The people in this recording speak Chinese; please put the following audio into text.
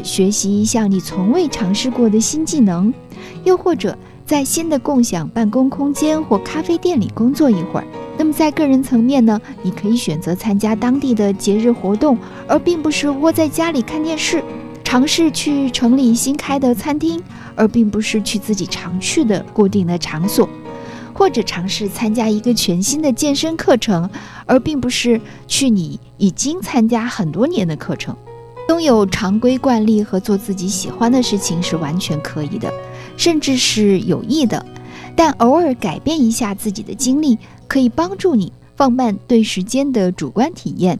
学习一项你从未尝试过的新技能，又或者在新的共享办公空间或咖啡店里工作一会儿。那么在个人层面呢，你可以选择参加当地的节日活动，而并不是窝在家里看电视。尝试去城里新开的餐厅，而并不是去自己常去的固定的场所。或者尝试参加一个全新的健身课程，而并不是去你已经参加很多年的课程。拥有常规惯例和做自己喜欢的事情是完全可以的，甚至是有益的。但偶尔改变一下自己的经历，可以帮助你放慢对时间的主观体验，